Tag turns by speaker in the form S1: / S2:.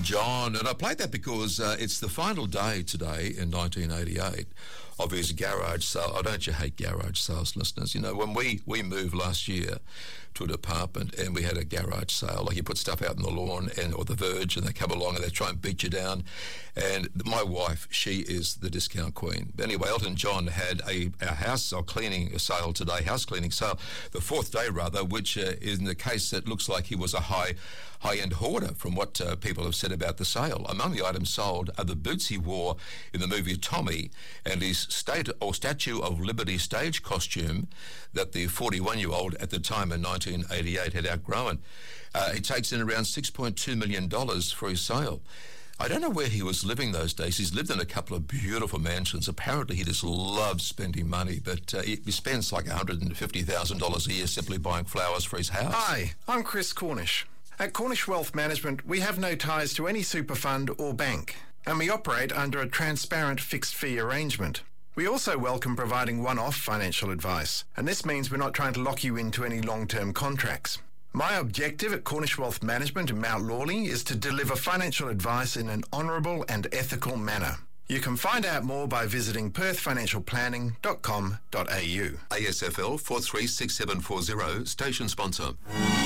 S1: John. And I played that because it's the final day today in 1988 of his garage sale. Oh, don't you hate garage sales, listeners? You know, when we moved last year to an apartment and we had a garage sale, like you put stuff out on the lawn or the verge, and they come along and they try and beat you down. And my wife, she is the discount queen. But anyway, Elton John had a house cleaning sale today, house cleaning sale, the fourth day rather, which is in the case that looks like he was a high-end hoarder from what people have said about the sale. Among the items sold are the boots he wore in the movie Tommy and his Statue of Liberty stage costume that the 41-year-old at the time in 1988 had outgrown. He takes in around $6.2 million for his sale. I don't know where he was living those days. He's lived in a couple of beautiful mansions. Apparently, he just loves spending money, but he spends like $150,000 a year simply buying flowers for his house.
S2: Hi, I'm Chris Cornish. At Cornish Wealth Management, we have no ties to any super fund or bank, and we operate under a transparent fixed fee arrangement. We also welcome providing one-off financial advice, and this means we're not trying to lock you into any long-term contracts. My objective at Cornish Wealth Management in Mount Lawley is to deliver financial advice in an honourable and ethical manner. You can find out more by visiting perthfinancialplanning.com.au.
S1: ASFL 436740, station sponsor.